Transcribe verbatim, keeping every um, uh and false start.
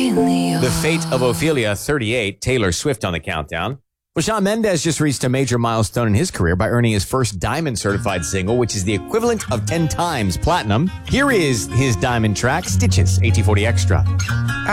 Ophelia. The Fate of Ophelia, thirty-eight. Taylor Swift on the countdown. Well, Shawn Mendes just reached a major milestone in his career by earning his first diamond certified single, which is the equivalent of ten times platinum. Here is his diamond track, Stitches, A T forty Extra.